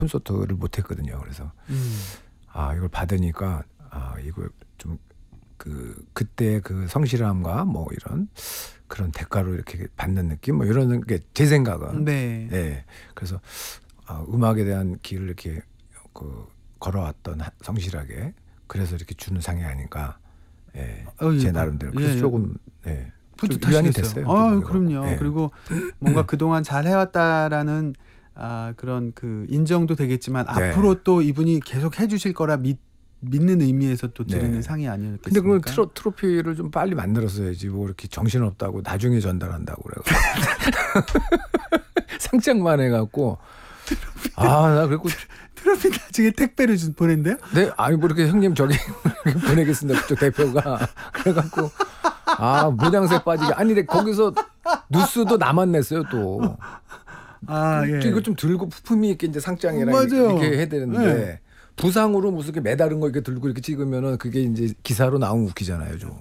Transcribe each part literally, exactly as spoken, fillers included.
콘서트를 못했거든요. 그래서 음. 아 이걸 받으니까 아 이거 좀 그 그때 그 성실함과 뭐 이런 그런 대가로 이렇게 받는 느낌 뭐 이런 게 제 생각은 네. 네. 그래서 아, 음악에 대한 길을 이렇게 그 걸어왔던 성실하게 그래서 이렇게 주는 상이 아닌가. 예. 어, 예. 제 나름대로 그래서 예, 예. 조금 예. 뿌듯하시겠어요. 됐어요. 아, 그럼요. 예. 그리고 뭔가 그동안 잘 해왔다라는 아, 그런 그 인정도 되겠지만 네. 앞으로 또 이분이 계속 해주실 거라 믿, 믿는 의미에서 또 드리는 네. 상이 아니었겠습니까? 근데 그건 트로, 트로피를 좀 빨리 만들었어야지 뭐 이렇게 정신없다고 나중에 전달한다고 그래요. 상장만 해갖고 아 나 그랬고 트로피 나중에 택배로 좀 보낸대요? 네 아니 뭐 이렇게 형님 저기 보내겠습니다 그쪽 대표가 그래갖고 아 모장새 빠지게 아니 근데 거기서 뉴스도 나만 냈어요 또. 아 예. 이거 좀 들고 부품이 있게 이제 상장이랑 맞아요. 이렇게 해야 되는데. 네. 부상으로 무슨 게 매다른 거 이렇게 들고 이렇게 찍으면은 그게 이제 기사로 나오면 웃기잖아요, 좀.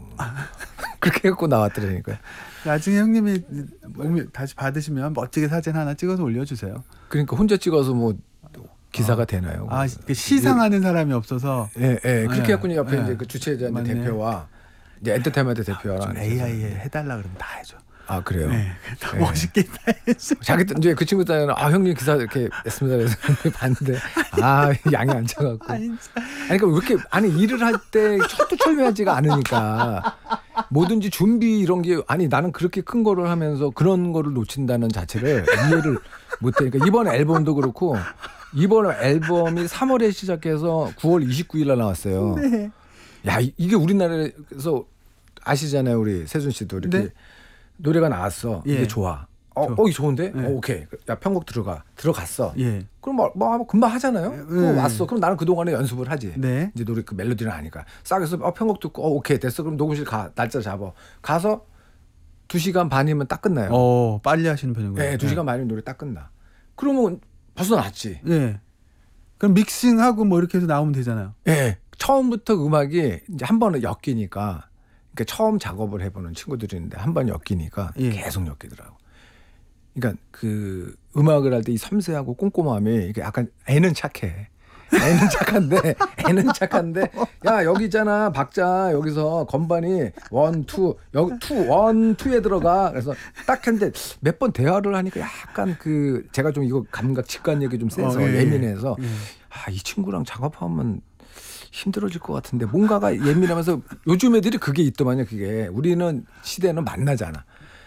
그렇게 해갖고 나왔더라니까요. 나중에 형님이 몸이 다시 받으시면 멋지게 사진 하나 찍어서 올려주세요. 그러니까 혼자 찍어서 뭐 기사가 어. 되나요? 아, 시상하는 사람이 없어서. 예, 예. 그렇게 예, 해갖고 옆에 예. 이제 그 주최자 맞네. 대표와 이제 엔터테인먼트 대표랑 에이아이에 해달라 그러면 다 해줘. 아 그래요? 네, 더 네. 멋있게 다 해줘. 자기 이제 그 친구 때는 아 형님 기사 이렇게 냈습니다 그래서 봤는데 아 양이 안 차갖고 아니 그러니까 왜 이렇게 아니 일을 할 때 철두철미하지가 않으니까 뭐든지 준비 이런 게 아니 나는 그렇게 큰 거를 하면서 그런 거를 놓친다는 자체를 이해를 못해. 그러니까 이번 앨범도 그렇고 이번 앨범이 삼월에 시작해서 구월 이십구일 날 나왔어요. 네. 야 이게 우리나라에서 아시잖아요 우리 세준 씨도 이렇게. 네. 노래가 나왔어. 예. 이게 좋아. 어, 좋아. 어, 이 좋은데? 예. 어, 오케이. 야, 편곡 들어가. 들어갔어. 예. 그럼 뭐, 뭐 금방 하잖아요. 예. 그럼 왔어. 그럼 나는 그동안에 연습을 하지. 네. 이제 노래 그 멜로디를 아니까. 싹 해서 어, 편곡 듣고 어, 오케이. 됐어. 그럼 녹음실 가. 날짜 잡아. 가서 두 시간 반이면 딱 끝나요. 어, 빨리 하시는 편인가요? 네, 두 시간 반이면 노래 딱 끝나. 그러면 벌써 났지. 예. 그럼 믹싱하고 뭐 이렇게 해서 나오면 되잖아요. 예. 처음부터 음악이 이제 한 번은 엮이니까 그러니까 처음 작업을 해보는 친구들이 있는데 한 번 엮이니까 예. 계속 엮이더라고. 그러니까 그 음악을 할 때 이 섬세하고 꼼꼼함이 이게 약간 애는 착해. 애는 착한데 애는 착한데 야 여기 있잖아 박자 여기서 건반이 원 투 여기 투 원 투에 들어가 그래서 딱 했는데 몇 번 대화를 하니까 약간 그 제가 좀 이거 감각 직관력이 좀 세서 어, 예, 예민해서 예. 아 이 친구랑 작업하면 힘들어질 것 같은데 뭔가가 예민하면서 요즘 애들이 그게 있더만요. 그게 우리는 시대는 만나잖아.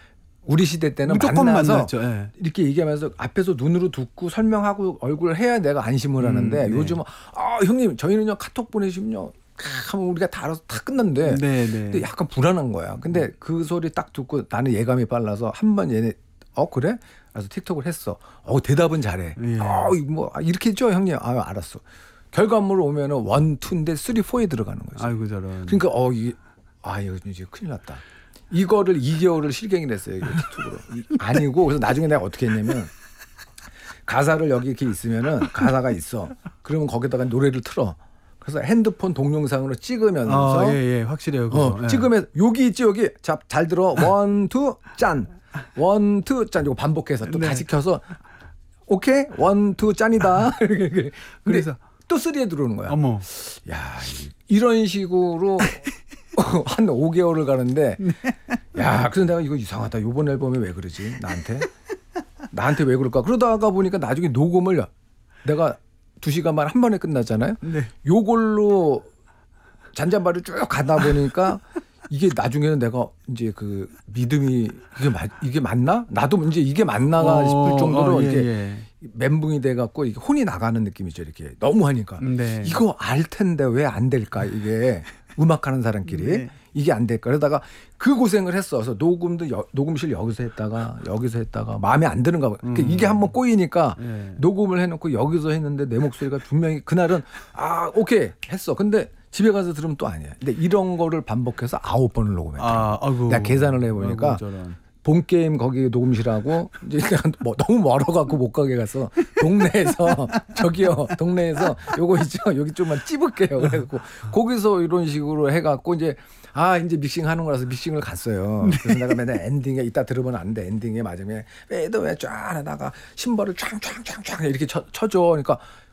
우리 시대 때는 무조건 만나서 만났죠. 예. 이렇게 얘기하면서 앞에서 눈으로 듣고 설명하고 얼굴을 해야 내가 안심을 하는데 음, 네. 요즘은 아 형님 저희는요 카톡 보내시면요 하면 우리가 다 알아서 다 끝났는데 네, 네. 근데 약간 불안한 거야. 근데 그 소리 딱 듣고 나는 예감이 빨라서 한 번 얘네 어 그래? 그래서 틱톡을 했어. 어 대답은 잘해. 예. 어뭐 이렇게 했죠 형님. 아 알았어. 결과물 오면은 원, 투인데 쓰리, 포에 들어가는 거지. 아이고 저런. 그러니까 어 이게 아 이거 이제 큰일 났다. 이거를 이 개월을 실갱이 했어요. 이거 틱톡으로. 이, 아니고 그래서 나중에 내가 어떻게 했냐면 가사를 여기 이렇게 있으면은 가사가 있어. 그러면 거기다가 노래를 틀어. 그래서 핸드폰 동영상으로 찍으면서 아, 예, 예. 확실해요. 그거. 어, 예. 찍으면 여기 있지 여기. 자, 잘 들어. 원, 투, 짠. 원, 투, 짠. 이거 반복해서 또 네. 다시 켜서 오케이. 원, 투, 짠이다. 근데 그래서 또 쓰리에 들어오는 거야. 어머. 야, 이런 식으로 한 오 개월을 가는데 야, 그래서 내가 이거 이상하다. 이번 앨범에 왜 그러지? 나한테? 나한테 왜 그럴까? 그러다가 보니까 나중에 녹음을 내가 두 시간만 한 번에 끝나잖아요. 네. 요걸로 잔잔바를 쭉 가다 보니까 이게 나중에는 내가 이제 그 믿음이 이게 맞 이게 맞나? 나도 이제 이게 맞나가 어, 싶을 정도로 어, 예, 이렇게 예. 멘붕이 돼 갖고 이게 혼이 나가는 느낌이죠. 이렇게 너무 하니까 네. 이거 알 텐데 왜 안 될까? 이게 음악하는 사람끼리 네. 이게 안 될까? 그러다가 그 고생을 했어. 그래서 녹음도 여, 녹음실 여기서 했다가 여기서 했다가 마음에 안 드는가 봐. 그러니까 음. 이게 한번 꼬이니까 네. 녹음을 해놓고 여기서 했는데 내 목소리가 분명히 그날은 아 오케이 했어. 근데 집에 가서 들으면 또 아니야. 근데 이런 거를 반복해서 아홉 번을 녹음했다. 아, 아이고. 내가 계산을 해보니까 아이고, 저런. 본 게임 거기 녹음실하고 이제 뭐 너무 멀어갖고 못 가게 가서 동네에서 저기요 동네에서 요거 있죠 여기 좀만 찝을게요. 그래갖고 거기서 이런 식으로 해갖고 이제 아 이제 믹싱 하는 거라서 믹싱을 갔어요. 그래서 내가 맨날 엔딩에 이따 들으면 안 돼. 엔딩에 맞으면 왜도 왜 쫙 하다가 심벌을 쫙쫙쫙쫙 이렇게 쳐, 쳐줘. 그러니까